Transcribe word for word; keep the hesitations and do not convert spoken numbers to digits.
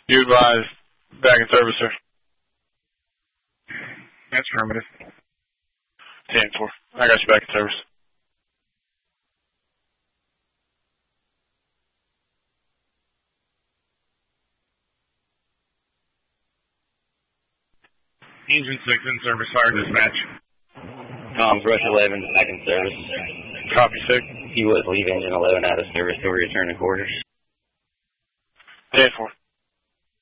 You advise back in service, sir. That's affirmative. ten four. I got you back in service. Engine six in service, fire dispatch. Tom's Rush eleven back in service. Copy, six. He was leave engine eleven out of service. He'll return to quarters. ten four.